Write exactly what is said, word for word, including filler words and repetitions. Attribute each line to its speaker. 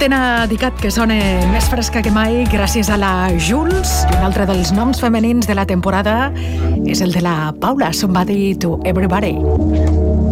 Speaker 1: Antena Dicat, que sona més fresca que mai gràcies a la Jules, i un altre dels noms femenins de la temporada és el de la Paula, Somebody to Everybody.